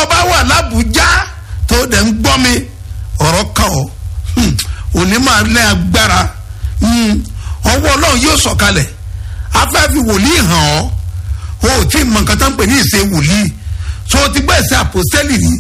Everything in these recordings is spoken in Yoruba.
o bá wà l'Àbújá tó dẹ̀ ń gbọ́ mi ọ̀rọ̀ kan ọ́ òní máa lẹ́ agbára ọwọ́ Ọlọ́run yóò sọ̀kalẹ̀ afẹ́fi wòlíì hàn ọ́ o ò tí ì mọ nǹkan tó ń pè ní ìṣe wòlíì so o ti gbọ́ ìṣe àpòstélì ni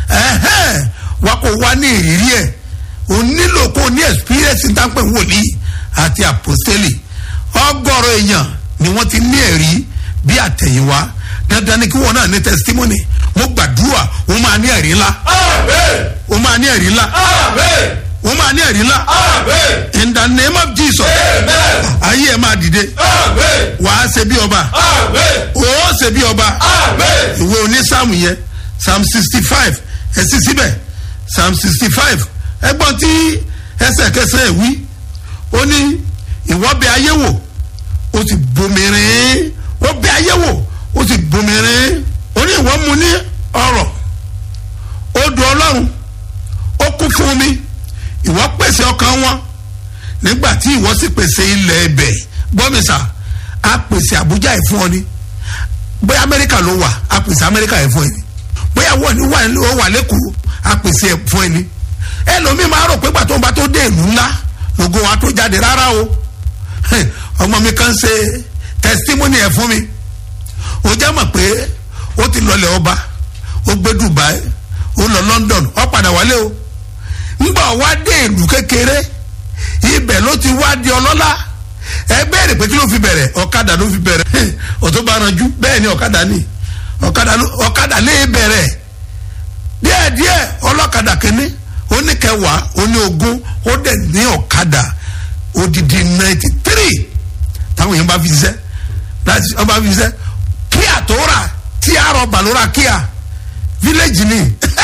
wa kò wá ní ìrírí ẹ̀ o nílò kó o ní experience tó ń pè wòlíì àti àpòstélì ọgọ́rọ̀ èèyàn ni wọ́n ti ní ẹ̀rí bí àtẹ̀yìnwá dandan ni kí wọ́n náà ní testimony mo gbàdúrà o máa ní ẹ̀rí ńlá o máa ní ẹ̀rí ńlá o máa ní ẹ̀rí ńlá in the name of Jesus ayé ẹ̀ máa dìde wàá ṣe bí ọba ó ṣe bí ọba ìwé onísáàmù yẹn psalm 65 ẹ sì síbẹ̀ psalm 65 ẹgbọ́n tí ẹsẹ̀ kẹsẹ̀ ẹ̀ wí ó ní ìwọ bẹ̀ ayé wò ó sì bomirin ó bẹ̀ ayé wò ó sì bomirin ó ní ìwọ mu ní ọrọ̀ odò Ọlọ́run ó kún fún omi ìwọ pèsè ọkàn wọn nígbà tí ìwọ sì pèsè ilẹ̀ ẹbẹ̀ gbọ́mísà á pèsè Àbújá ẹ̀ fún ọ ni bóyá Amẹ́ríkà ló wà á pèsè Amẹ́ríkà ẹ̀ fún ẹ ni bóyá wọ́n wà lẹ́kọ̀ọ́ á pèsè ẹ̀ fún ẹ ni ẹlòmíì máa rò pé gbàtọ́ bá tó dé ìlú ńlá lògo wa tó jáde rárá o ọmọ mi kan ṣe testimony ẹ̀ fún mi ó jẹ́ mọ̀ pé ó ti lọlẹ̀ ọba ó gbé Dubai ó lọ London ó padà wálé o ńgbà wá dé ìlú kékeré ibẹ̀ ló ti wá di ọlọ́lá ẹ bẹ̀rẹ̀ pé kí ló fi bẹ̀rẹ̀ ọ̀kadà ló fi bẹ̀rẹ̀ ọ̀tún bá ranjú bẹ́ẹ̀ ni ọ̀kadà ni ọ̀kadà lè bẹ̀rẹ̀ díẹ̀díẹ̀ ọlọ́kadà kìíní oníkẹwàá oníogún ó dẹ̀ ní ọ̀kadà odidi 93 táwọn èèyàn bá fi ṣiṣẹ́ wọ́n bá fi ṣiṣẹ́ kíá tó rà tí a rọ̀ bàlúrà kíá village ni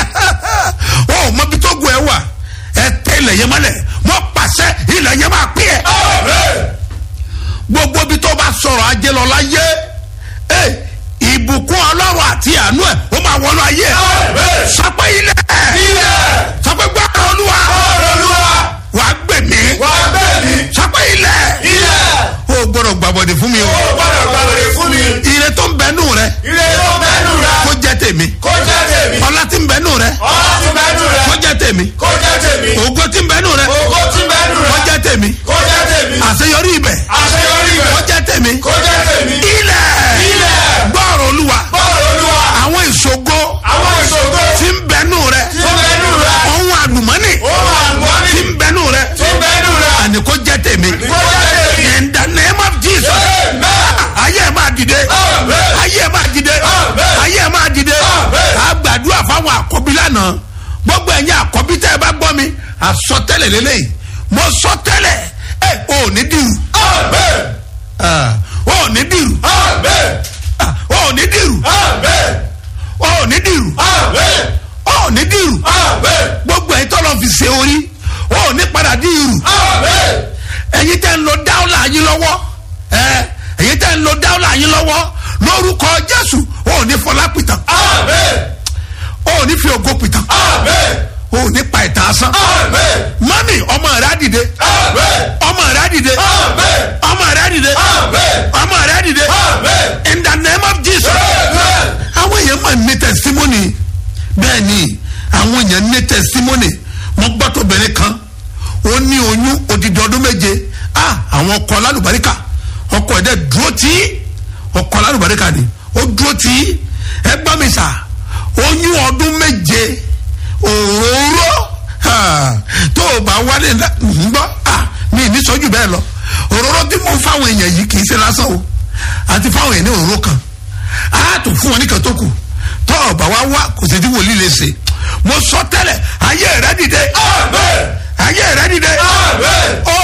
ó mọ bí tó gun ẹ wà ẹ tẹ ilẹ̀ yẹn mọ́lẹ̀ mọ́ pàṣẹ ilẹ̀ yẹn máa pín ẹ. gbogbo bí tó bá sọ̀rọ̀ ajé lọ láyé ìbùkún Ọlọ́run àti àánú ẹ̀ ó máa wọnú ayé ẹ̀. sọpẹ́ ilẹ̀ sọpẹ́ gbọ́dọ̀ Olúwa wà á gbẹ̀mí sọpẹ́ ilẹ̀ o gbọ́dọ̀ gbàbọ̀dẹ̀ fún mi o. ire tó ń bẹ nù rẹ kó jẹ́ tèmi ọlá tí ń bẹ nù rẹ kó jẹ́ tèmi ògo tí ń bẹ nù rẹ kó jẹ́ tèmi àṣeyọrí ibẹ̀ kó jẹ́ tèmi ilẹ̀ gbọ́rọ̀ Olúwa àwọn ìṣògo tí ń bẹ nù rẹ ohun àlùmọ́nì tí ń bẹ nù rẹ àní kó jẹ́ tèmi in the name of Jesus ayé máa dìde ayé máa dìde ayé máa dìde àgbàdua fáwọn àkọ́bí lánàá gbogbo ẹ̀yin àkọ́bí tẹ́ ẹ bá gbọ́ mi àsọtẹ́lẹ̀ lélẹ́yìí mo sọtẹ́lẹ̀ ò ní dìrù ò ní dìrù ò ní dìrù ò ní dìrù ò ní dìrù gbogbo ẹ̀yin tọ́lọ́ fi ṣe orí ò ní padà dìrù ẹ̀yin tẹ́ ń lo dáwọ́lá yín lọ́wọ́ ẹ̀yin tẹ́ ń lo dáwọ́lá yín lọ́wọ́ lórúkọ Jésù ò ní fọlá pìtàn ò ní fi ògo pìtàn ò ní pa ìtàn asán mami ọmọ rẹ á dìde ọmọ rẹ á dìde ọmọ rẹ á dìde ọmọ rẹ á dìde in the name of Jesus. àwọn èèyàn máa ní testimony bẹ́ẹ̀ ni àwọn èèyàn ní testimony mo gbọ́ tó bẹ̀rẹ̀ kan ó ní oyún odidi ọdún méje àwọn ọkọ alálùbáríkà ọkọ ẹ̀dẹ̀ dúró tí ọkọ alálùbáríkà ni ó dúró tí ẹ gbọ́ mi sà oyún ọdún méje òróró tó o bá wálé gbọ́ mi ní sọ́jú bẹ́ẹ̀ lọ òróró tí mo fáwọn èèyàn yìí kì í ṣe lásán o àti fáwọn èèyàn ní òróró kan á tún fún wọn ní kan tó kù tó o bá wá kò sí tí wòlíì lè ṣe mo sọ tẹ́lẹ̀ ayé rẹ dìde ayé rẹ dìde ó